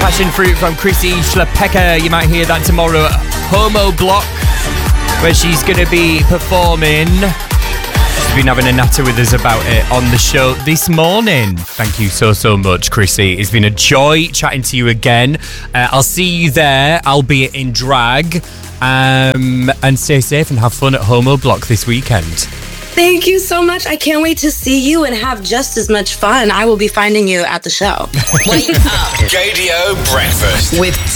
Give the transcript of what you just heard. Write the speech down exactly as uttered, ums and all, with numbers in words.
Passion Fruit from Chrissy Schlepecka. You might hear that tomorrow at Homo Block, where she's going to be performing. She's been having a natter with us about it on the show this morning. Thank you so, so much, Chrissy. It's been a joy chatting to you again. Uh, I'll see you there, albeit in drag. Um, and stay safe and have fun at Homo Block this weekend. Thank you so much. I can't wait to see you and have just as much fun. I will be finding you at the show. Wake up. Gaydio Breakfast with